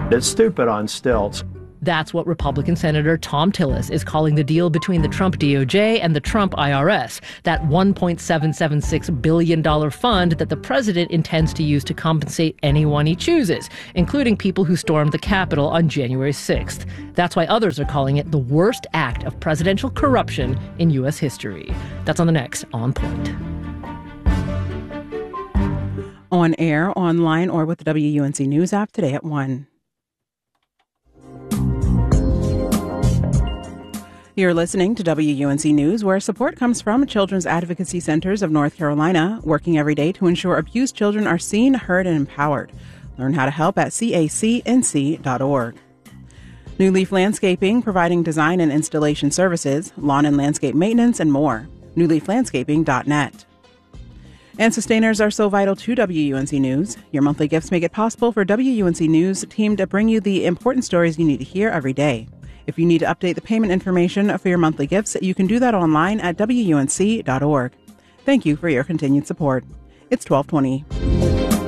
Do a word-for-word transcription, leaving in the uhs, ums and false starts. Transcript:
It's stupid on stilts. That's what Republican Senator Thom Tillis is calling the deal between the Trump D O J and the Trump I R S, that one point seven seven six billion dollars fund that the president intends to use to compensate anyone he chooses, including people who stormed the Capitol on January sixth. That's why others are calling it the worst act of presidential corruption in U S history. That's on the next On Point. On air, online, or with the W U N C News app today at one. You're listening to W U N C News, where support comes from Children's Advocacy Centers of North Carolina, working every day to ensure abused children are seen, heard, and empowered. Learn how to help at C A C N C dot org. New Leaf Landscaping, providing design and installation services, lawn and landscape maintenance, and more. new leaf landscaping dot net. And sustainers are so vital to W U N C News. Your monthly gifts make it possible for W U N C News team to bring you the important stories you need to hear every day. If you need to update the payment information for your monthly gifts, you can do that online at W U N C dot org. Thank you for your continued support. It's twelve twenty.